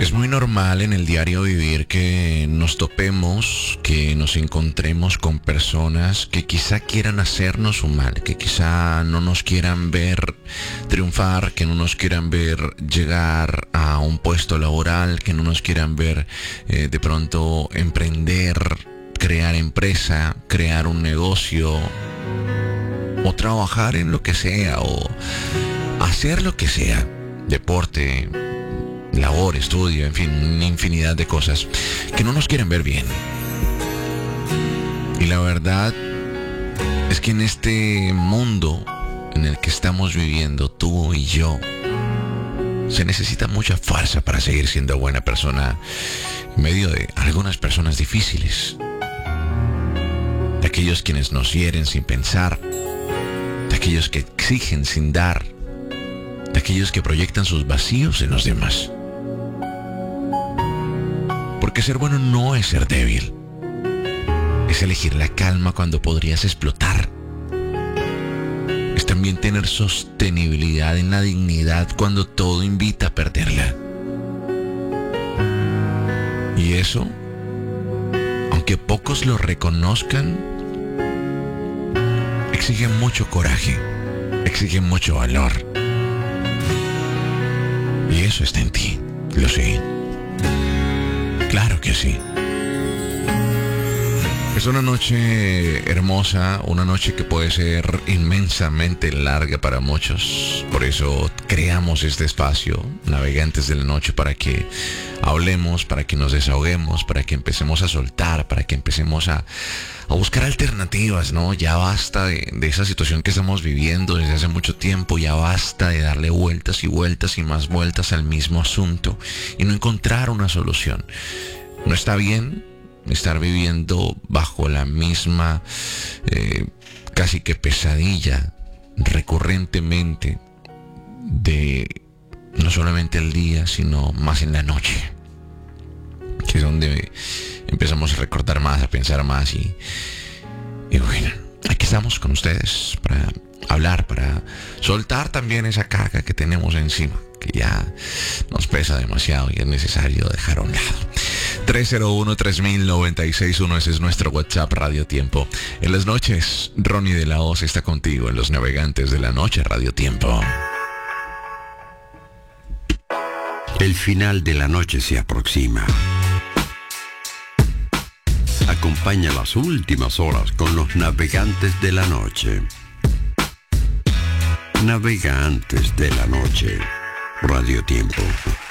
Es muy normal en el diario vivir que nos topemos, que nos encontremos con personas que quizá quieran hacernos un mal, que quizá no nos quieran ver triunfar, que no nos quieran ver llegar a un puesto laboral, que no nos quieran ver de pronto emprender, crear empresa, crear un negocio o trabajar en lo que sea o hacer lo que sea, deporte, labor, estudio, en fin, una infinidad de cosas que no nos quieren ver bien. Y la verdad es que en este mundo en el que estamos viviendo, tú y yo, se necesita mucha fuerza para seguir siendo buena persona en medio de algunas personas difíciles, de aquellos quienes nos hieren sin pensar, de aquellos que exigen sin dar, de aquellos que proyectan sus vacíos en los demás. Porque ser bueno no es ser débil. Es elegir la calma cuando podrías explotar. Es también tener sostenibilidad en la dignidad cuando todo invita a perderla. Y eso, aunque pocos lo reconozcan, exige mucho coraje, exige mucho valor. Y eso está en ti, lo sé. Claro que sí. Es una noche hermosa, una noche que puede ser inmensamente larga para muchos. Por eso creamos este espacio, Navegantes de la Noche, para que hablemos, para que nos desahoguemos, para que empecemos a soltar, para que empecemos a buscar alternativas, ¿no? Ya basta de esa situación que estamos viviendo desde hace mucho tiempo, ya basta de darle vueltas y vueltas y más vueltas al mismo asunto y no encontrar una solución. No está bien estar viviendo bajo la misma casi que pesadilla recurrentemente de no solamente el día, sino más en la noche, que es donde empezamos a recordar más, a pensar más y bueno, aquí estamos con ustedes para hablar, para soltar también esa carga que tenemos encima, que ya nos pesa demasiado y es necesario dejar a un lado. 301-3000-961, ese es nuestro WhatsApp Radio Tiempo. En las noches, Ronnie de la Hoz está contigo en los Navegantes de la Noche Radio Tiempo. El final de la noche se aproxima. Acompaña las últimas horas con los Navegantes de la Noche. Navegantes de la Noche Radio Tiempo.